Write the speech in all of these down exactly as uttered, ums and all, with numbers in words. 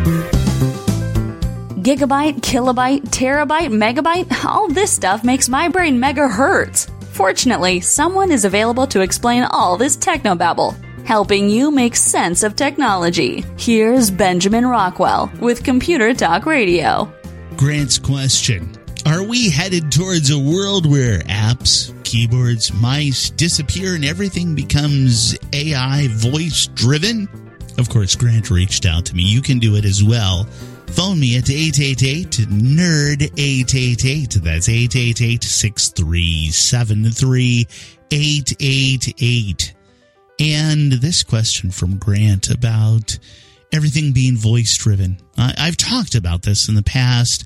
Gigabyte, kilobyte, terabyte, megabyte, all this stuff makes my brain mega hurts. Fortunately, someone is available to explain all this technobabble, helping you make sense of technology. Here's Benjamin Rockwell with Computer Talk Radio. Grant's question: are we headed towards a world where apps, keyboards, mice disappear and everything becomes A I voice-driven? Of course, Grant reached out to me. You can do it as well. Phone me at eight eight eight, N E R D, eight eight eight. That's eight eight eight, six three seven three, eight eight eight. And this question from Grant about everything being voice-driven. I, I've talked about this in the past,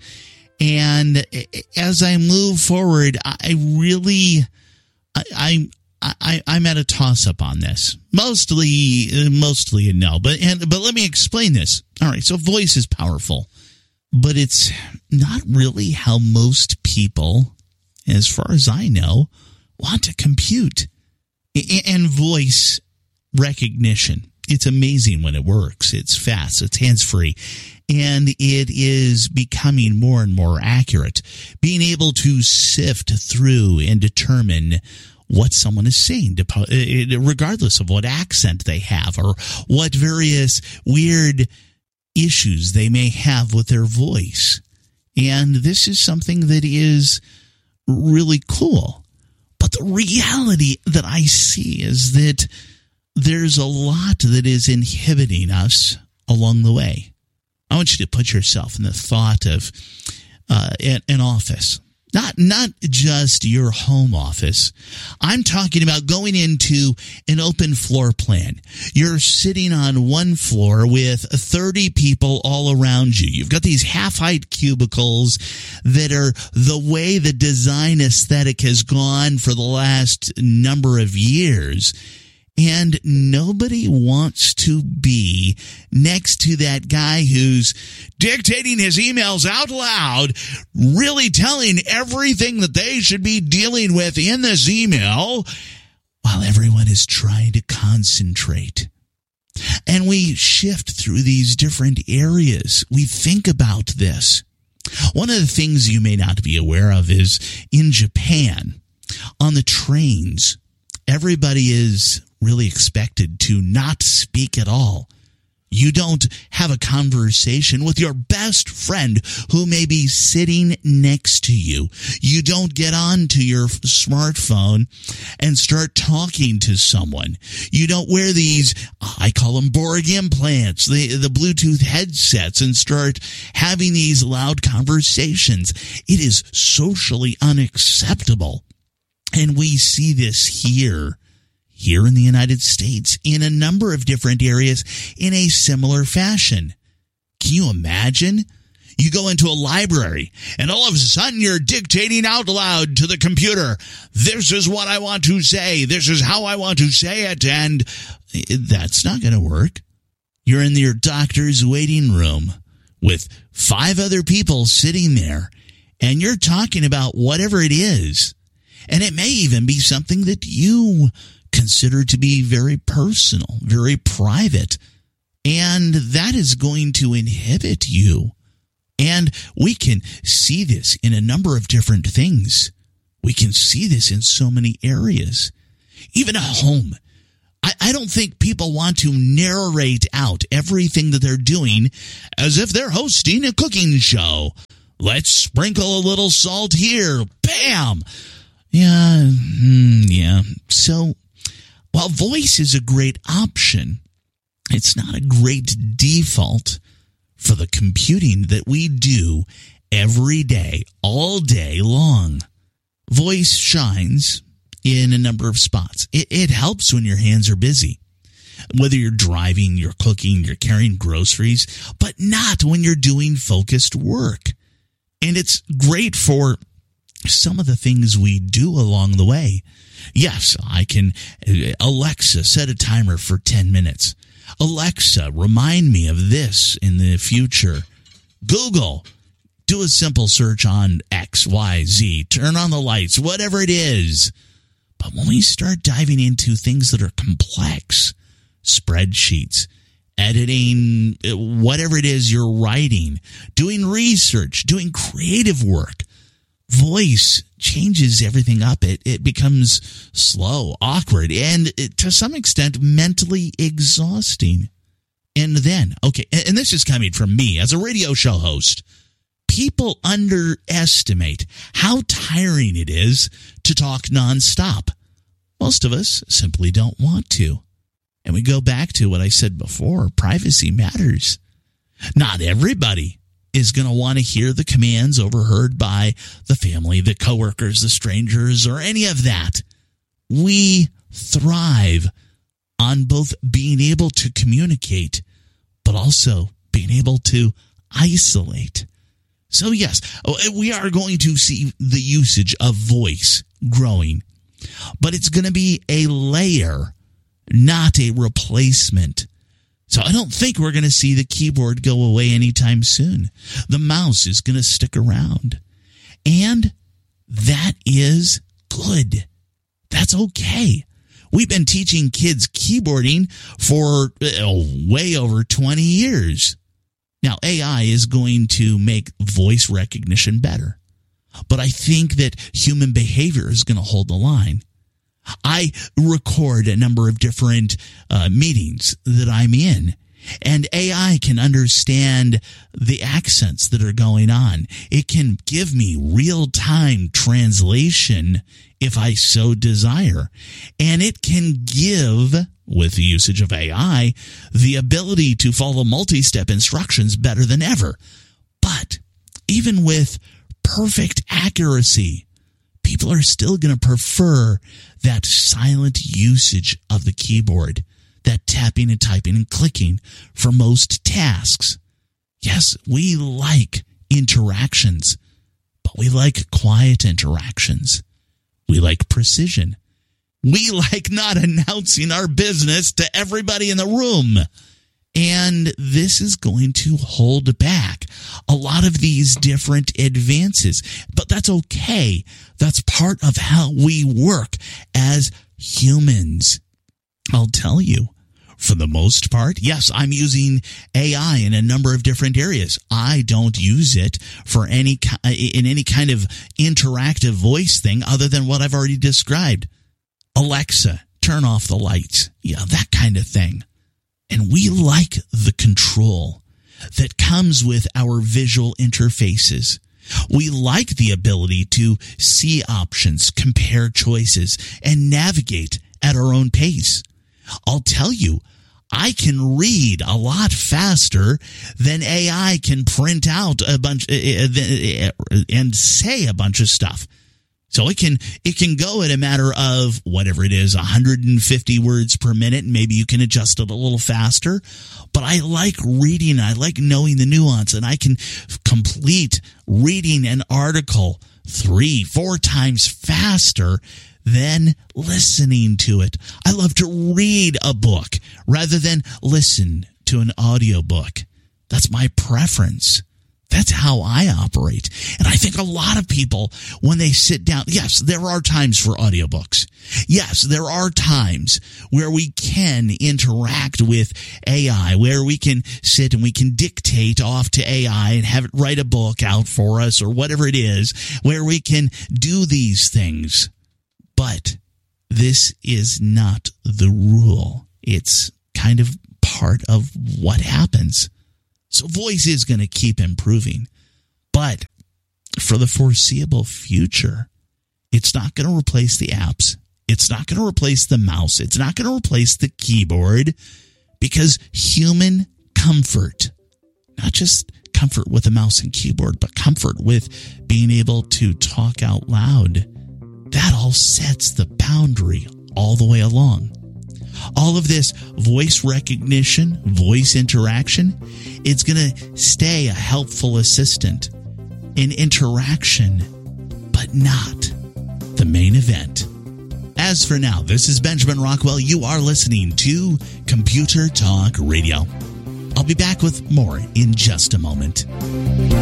and as I move forward, I really, I, I, I I'm at a toss-up on this. Mostly, mostly a no. But and but let me explain this. All right, so voice is powerful, but it's not really how most people, as far as I know, want to compute. And voice recognition, it's amazing when it works. It's fast, it's hands-free, and it is becoming more and more accurate. Being able to sift through and determine what someone is saying, regardless of what accent they have or what various weird issues they may have with their voice. And this is something that is really cool. But the reality that I see is that there's a lot that is inhibiting us along the way. I want you to put yourself in the thought of uh, an office. Not not just your home office. I'm talking about going into an open floor plan. You're sitting on one floor with thirty people all around you. You've got these half-height cubicles that are the way the design aesthetic has gone for the last number of years. And nobody wants to be next to that guy who's dictating his emails out loud, really telling everything that they should be dealing with in this email, while everyone is trying to concentrate. And we shift through these different areas. We think about this. One of the things you may not be aware of is in Japan, on the trains, everybody is really expected to not speak at all. You don't have a conversation with your best friend who may be sitting next to you. You don't get on to your smartphone and start talking to someone. You don't wear these, I call them Borg implants, the, the Bluetooth headsets, and start having these loud conversations. It is socially unacceptable. And we see this here. Here in the United States, in a number of different areas, in a similar fashion. Can you imagine? You go into a library, and all of a sudden you're dictating out loud to the computer, this is what I want to say, this is how I want to say it, and that's not going to work. You're in your doctor's waiting room with five other people sitting there, and you're talking about whatever it is. And it may even be something that you considered to be very personal, very private, and that is going to inhibit you. And we can see this in a number of different things. We can see this in so many areas. Even at home. I, I don't think people want to narrate out everything that they're doing as if they're hosting a cooking show. Let's sprinkle a little salt here. Bam! Yeah, mm, yeah. So, while voice is a great option, it's not a great default for the computing that we do every day, all day long. Voice shines in a number of spots. It, it helps when your hands are busy. Whether you're driving, you're cooking, you're carrying groceries, but not when you're doing focused work. And it's great for some of the things we do along the way. Yes, I can, Alexa, set a timer for ten minutes. Alexa, remind me of this in the future. Google, do a simple search on X, Y, Z. Turn on the lights, whatever it is. But when we start diving into things that are complex, spreadsheets, editing, whatever it is you're writing, doing research, doing creative work. Voice changes everything up. It it becomes slow, awkward, and it, to some extent mentally exhausting. And then, okay, and this is coming from me as a radio show host. People underestimate how tiring it is to talk nonstop. Most of us simply don't want to. And we go back to what I said before, privacy matters. Not everybody is going to want to hear the commands overheard by the family, the coworkers, the strangers, or any of that. We thrive on both being able to communicate, but also being able to isolate. So yes, we are going to see the usage of voice growing, but it's going to be a layer, not a replacement. So I don't think we're going to see the keyboard go away anytime soon. The mouse is going to stick around. And that is good. That's okay. We've been teaching kids keyboarding for oh, way over twenty years. Now, A I is going to make voice recognition better. But I think that human behavior is going to hold the line. I record a number of different uh, meetings that I'm in, and A I can understand the accents that are going on. It can give me real-time translation if I so desire. And it can give, with the usage of A I, the ability to follow multi-step instructions better than ever. But even with perfect accuracy, people are still going to prefer that silent usage of the keyboard, that tapping and typing and clicking for most tasks. Yes, we like interactions, but we like quiet interactions. We like precision. We like not announcing our business to everybody in the room. And this is going to hold back a lot of these different advances. But that's okay. That's part of how we work as humans. I'll tell you, for the most part, yes, I'm using A I in a number of different areas. I don't use it for any in any kind of interactive voice thing other than what I've already described. Alexa, turn off the lights. Yeah, that kind of thing. And we like the control that comes with our visual interfaces. We like the ability to see options, compare choices, and navigate at our own pace. I'll tell you, I can read a lot faster than A I can print out a bunch and say a bunch of stuff. So it can it can go at a matter of whatever it is, one hundred fifty words per minute, and maybe you can adjust it a little faster. But I like reading, I like knowing the nuance, and I can complete reading an article three, four times faster than listening to it. I love to read a book rather than listen to an audiobook. That's my preference. That's how I operate. And I think a lot of people, when they sit down, yes, there are times for audiobooks. Yes, there are times where we can interact with A I, where we can sit and we can dictate off to A I and have it write a book out for us or whatever it is, where we can do these things. But this is not the rule. It's kind of part of what happens. So voice is going to keep improving. But for the foreseeable future, it's not going to replace the apps. It's not going to replace the mouse. It's not going to replace the keyboard, because human comfort, not just comfort with a mouse and keyboard, but comfort with being able to talk out loud, that all sets the boundary all the way along. All of this voice recognition, voice interaction, it's going to stay a helpful assistant in interaction, but not the main event. As for now, this is Benjamin Rockwell. You are listening to Computer Talk Radio. I'll be back with more in just a moment.